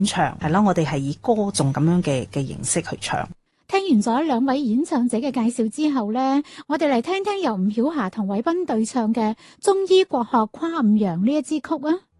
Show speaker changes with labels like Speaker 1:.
Speaker 1: 唱，係啦，我哋係以歌頌咁樣嘅形式去唱。
Speaker 2: 聽完咗兩位演唱者嘅介紹之後呢，我哋嚟聽聽由吳曉霞同韋斌對唱嘅《中醫國學跨五洋》呢一支曲啊！